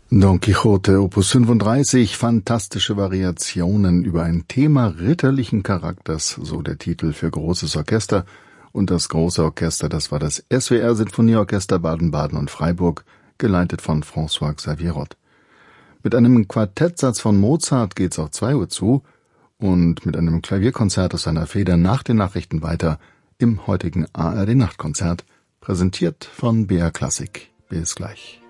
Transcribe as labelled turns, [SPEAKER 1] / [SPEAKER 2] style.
[SPEAKER 1] Don Quixote, Opus 35, fantastische Variationen über ein Thema ritterlichen Charakters, so der Titel für großes Orchester. Und das große Orchester, das war das SWR Sinfonieorchester Baden-Baden und Freiburg, geleitet von François Xavier Roth. Mit einem Quartettsatz von Mozart geht's auf 2 Uhr zu und mit einem Klavierkonzert aus seiner Feder nach den Nachrichten weiter im heutigen ARD Nachtkonzert, präsentiert von BR Klassik. Bis gleich.